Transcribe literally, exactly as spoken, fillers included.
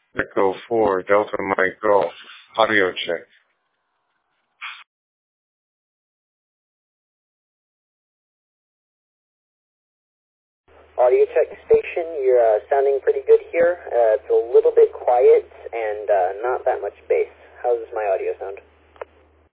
Echo four, Delta Mike Golf, audio check. Audio check station, you're uh, sounding pretty good here. Uh, it's a little bit quiet and uh, not that much bass.